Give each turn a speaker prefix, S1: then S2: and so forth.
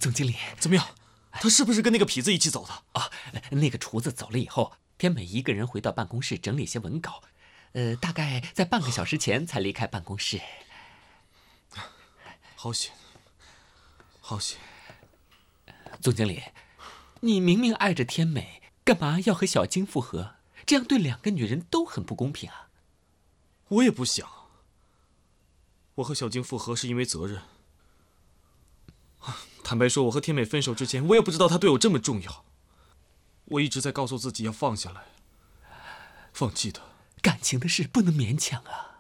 S1: 总经理，
S2: 怎么样？他是不是跟那个痞子一起走的？
S1: 啊，那个厨子走了以后，天美一个人回到办公室整理些文稿，大概在半个小时前才离开办公室。
S2: 好险，好险！
S1: 总经理，你明明爱着天美，干嘛要和小金复合？这样对两个女人都很不公平啊！
S2: 我也不想。我和小金复合是因为责任。坦白说，我和天美分手之前，我也不知道她对我这么重要。我一直在告诉自己要放下来，放弃她。
S1: 感情的事不能勉强啊。